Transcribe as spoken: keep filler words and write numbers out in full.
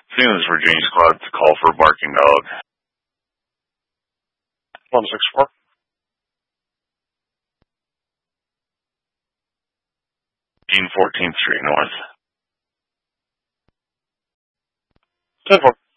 Phoenix, Virginia Squad to call for a barking dog. one six four. fourteenth Street North. ten four.